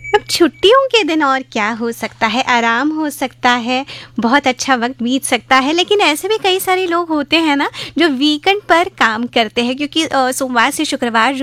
अब छुट्टियों के दिन और क्या हो सकता है, आराम हो सकता है, बहुत अच्छा वक्त बीत सकता है। लेकिन ऐसे भी कई सारे लोग होते हैं ना जो वीकेंड पर काम करते हैं, क्योंकि सोमवार से शुक्रवार